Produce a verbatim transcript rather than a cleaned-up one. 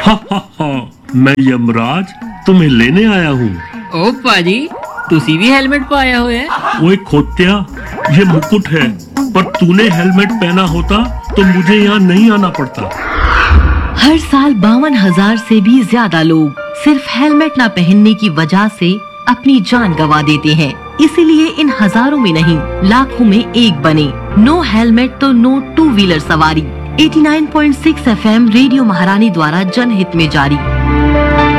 हा हा हा मैं यमराज तुम्हें लेने आया हूँ। ओ पाजी तुसी भी हेलमेट पाया हुआ है? ओए खोत्या, ये मुकुट है, पर तूने हेलमेट पहना होता तो मुझे यहाँ नहीं आना पड़ता। हर साल बावन हजार से भी ज्यादा लोग सिर्फ हेलमेट न पहनने की वजह से अपनी जान गंवा देते हैं। इसीलिए इन हजारों में नहीं लाखों में एक बने। नो हेलमेट तो नो टू व्हीलर सवारी। नवासी पॉइंट छह एफएम रेडियो महारानी द्वारा जनहित में जारी।